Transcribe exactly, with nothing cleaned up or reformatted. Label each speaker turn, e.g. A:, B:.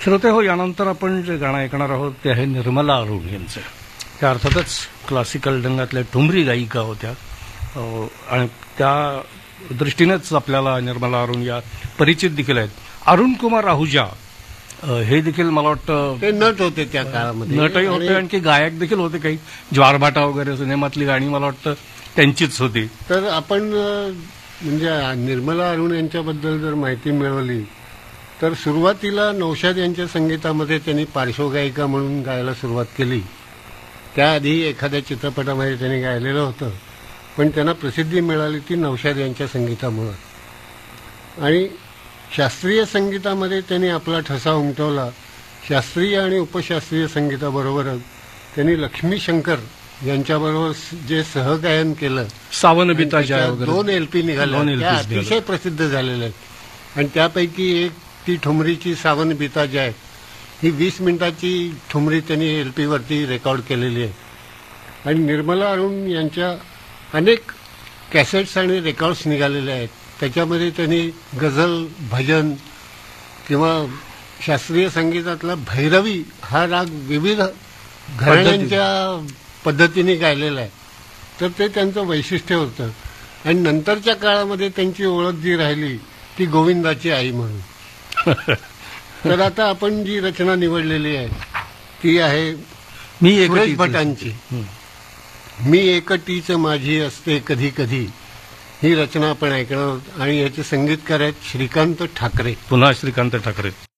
A: श्रोते हो, यानंतर आपण जे गाणं ऐकणार आहोत ते आहे निर्मला अरुण यांचं. त्या अर्थातच क्लासिकल रंगातल्या ठुमरी गायिका होत्या अ, आणि त्या दृष्टीनेच आपल्याला निर्मला अरुण या परिचित देखील आहेत. अरुण कुमार आहुजा अ, हे देखील मला वाटतं
B: ते नट होते त्या काळामध्ये.
A: नटही होते, आणखी गायक देखील होते. काही ज्वारभाटा वगैरे सिनेमातली गाणी मला वाटतं त्यांचीच होती.
B: तर आपण अ, म्हणजे निर्मला अरुण यांच्याबद्दल जर माहिती मिळवली तर सुरुवातीला नौशाद यांच्या संगीतामध्ये त्यांनी पार्श्वगायिका म्हणून गायला सुरुवात केली. त्याआधी एखाद्या चित्रपटामध्ये त्यांनी गायलेलं होतं, पण त्यांना प्रसिद्धी मिळाली ती नौशाद यांच्या संगीतामुळं. आणि शास्त्रीय संगीतामध्ये त्यांनी आपला ठसा उमटवला. शास्त्रीय आणि उपशास्त्रीय संगीताबरोबरच त्यांनी लक्ष्मी शंकर यांच्याबरोबर जे सहगायन केलं,
A: सावन बिता जाय वगैरे
B: दोन एलपी निघाले,
A: दोन
B: त्या
A: LPs
B: अतिशय
A: निघाल्या.
B: प्रसिद्ध झालेल्या आहेत. आणि त्यापैकी एक ती ठुमरीची सावन बिता जाय ही वीस मिनिटाची ठुमरी त्यांनी एलपीवरती रेकॉर्ड केलेली आहे. आणि निर्मला अरुण यांच्या अनेक कॅसेट्स आणि रेकॉर्ड्स निघालेले आहेत. त्याच्यामध्ये त्यांनी गझल, भजन किंवा शास्त्रीय संगीतातला भैरवी हा राग विविध घराण्यांच्या पद्धतीने गायलेला आहे. तर ते त्यांचं वैशिष्ट्य होतं. आणि नंतरच्या काळामध्ये त्यांची ओळख जी राहिली ती गोविंदाची आई म्हणून. तर आता आपण जी रचना निवडलेली आहे ती आहे
A: मी
B: सुरेश
A: एकटीच
B: भटांची. मी एकटीच माझी असते कधी कधी, ही रचना आपण ऐकणार आहोत. आणि याचे संगीतकार आहेत श्रीकांत ठाकरे.
A: पुन्हा श्रीकांत ठाकरे.